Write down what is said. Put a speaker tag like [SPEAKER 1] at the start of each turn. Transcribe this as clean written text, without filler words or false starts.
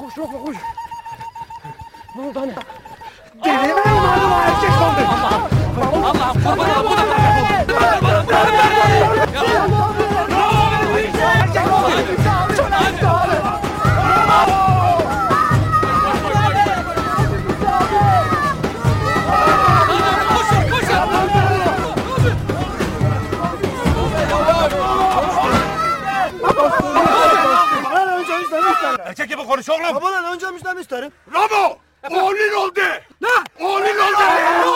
[SPEAKER 1] Koş yok koş. Ne oldu anne?
[SPEAKER 2] Delinin malum erkek sandı.
[SPEAKER 1] Allah'ım kurban olayım.
[SPEAKER 2] Erkek gibi konuş oğlum.
[SPEAKER 3] Babadan önce müjdemişlerim.
[SPEAKER 2] Bravo! Oğlun oldu. Ne? Oğlun oldu.